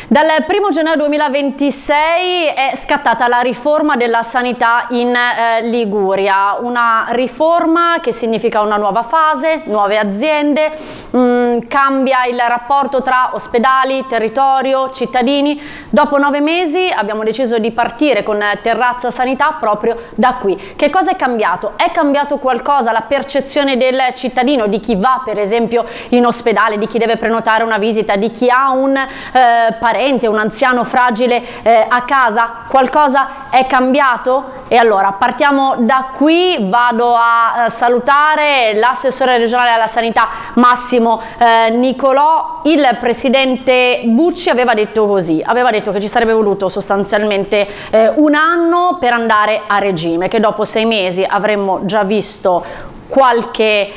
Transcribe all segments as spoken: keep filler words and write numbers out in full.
Dal primo gennaio duemilaventisei è scattata la riforma della sanità in eh, Liguria, una riforma che significa una nuova fase, nuove aziende, mh, cambia il rapporto tra ospedali, territorio, cittadini. Dopo nove mesi abbiamo deciso di partire con Terrazza Sanità proprio da qui. Che cosa è cambiato? È cambiato qualcosa la percezione del cittadino, di chi va per esempio in ospedale, di chi deve prenotare una visita, di chi ha un eh, parente, un anziano fragile eh, a casa? Qualcosa è cambiato? E allora partiamo da qui, vado a eh, salutare l'assessore regionale alla sanità Massimo eh, Nicolò. Il presidente Bucci aveva detto così, aveva detto che ci sarebbe voluto sostanzialmente eh, un anno per andare a regime, che dopo sei mesi avremmo già visto qualche eh,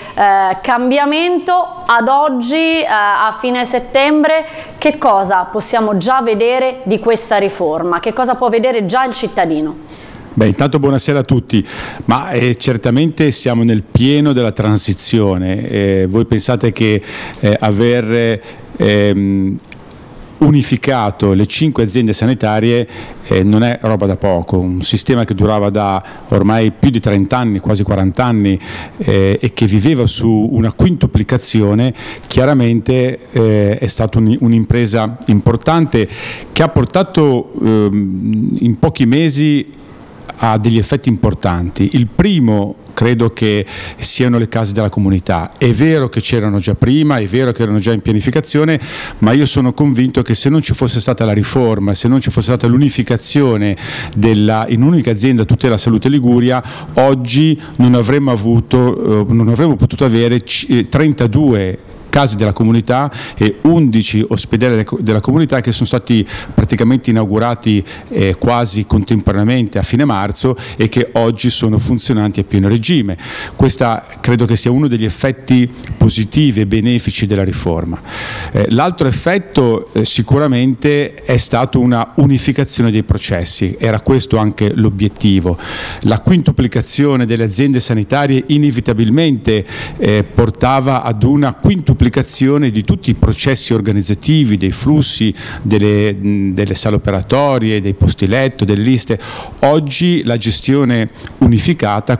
cambiamento. Ad oggi, eh, a fine settembre, che cosa possiamo già vedere di questa riforma? Che cosa può vedere già il cittadino? Beh, intanto buonasera a tutti, ma eh, certamente siamo nel pieno della transizione. Eh, voi pensate che eh, aver ehm, unificato le cinque aziende sanitarie eh, non è roba da poco, un sistema che durava da ormai più di trenta anni, quasi quaranta anni, eh, e che viveva su una quintuplicazione, chiaramente eh, è stata un, un'impresa importante che ha portato eh, in pochi mesi ha degli effetti importanti. Il primo credo che siano le case della comunità. È vero che c'erano già prima, è vero che erano già in pianificazione, ma io sono convinto che se non ci fosse stata la riforma, se non ci fosse stata l'unificazione della, in un'unica azienda tutela salute Liguria, oggi non avremmo avuto, eh, non avremmo potuto avere trentadue case della comunità e undici ospedali della comunità che sono stati praticamente inaugurati eh, quasi contemporaneamente a fine marzo e che oggi sono funzionanti a pieno regime. Questa credo che sia uno degli effetti positivi e benefici della riforma. Eh, l'altro effetto eh, sicuramente è stato una unificazione dei processi, era questo anche l'obiettivo. La quintuplicazione delle aziende sanitarie inevitabilmente eh, portava ad una quintuplicazione di tutti i processi organizzativi, dei flussi, delle, delle sale operatorie, dei posti letto, delle liste. Oggi la gestione unificata